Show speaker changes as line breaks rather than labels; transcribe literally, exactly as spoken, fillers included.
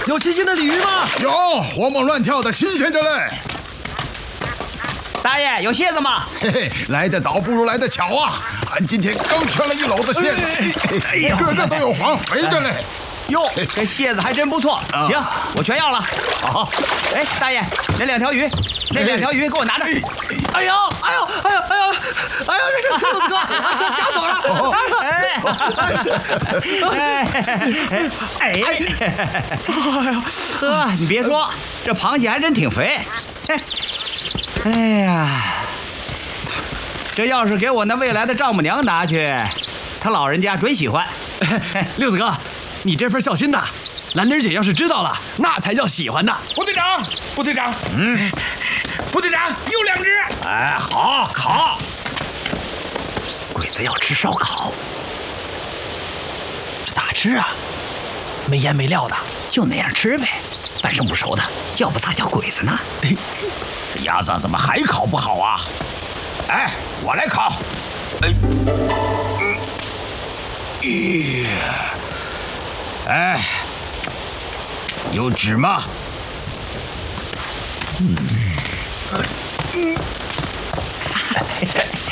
有新鲜的鲤鱼吗？
有，活蹦乱跳的，新鲜着嘞。
大爷，有蟹子吗？
嘿嘿，来得早不如来得巧啊！俺今天刚圈了一篓子蟹子，哎呀，个个都有黄，肥着嘞。
哟，这蟹子还真不错。行，我全要了。
好，
哎，大爷，那两条鱼，那两条鱼给我拿着。
哎呦，哎呦，哎呦，哎呦，哎呦，这这六子哥夹走了！
哎哎哎呦，呵，你别说，这螃蟹还真挺肥。哎呀，这要是给我那未来的丈母娘拿去，她老人家准喜欢。
六子哥，你这份孝心呐，兰妮姐要是知道了，那才叫喜欢呢。
部队长，部队长，嗯，部队长又两只。
哎，好，烤。
鬼子要吃烧烤，这咋吃啊？没腌没料的，
就那样吃呗，半生不熟的，要不咋叫鬼子呢？
这鸭子怎么还烤不好啊？哎，我来烤。哎，嗯，咦，哎，有纸吗？嗯，嗯。